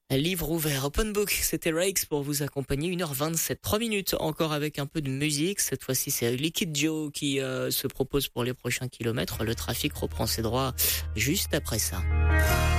Livre ouvert, open book, c'était Rakes pour vous accompagner 1h27, 3 minutes encore avec un peu de musique. Cette fois-ci, c'est Liquid Joe qui se propose pour les prochains kilomètres. Le trafic reprend ses droits juste après ça.